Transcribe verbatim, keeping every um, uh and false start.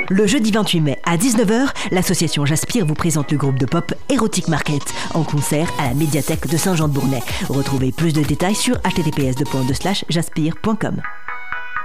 Le jeudi vingt-huit mai à dix-neuf heures, l'association Jaspire vous présente le groupe de pop Erotic Market en concert à la médiathèque de Saint-Jean-de-Bournay. Retrouvez plus de détails sur h t t p s deux points deux slash jaspire point com.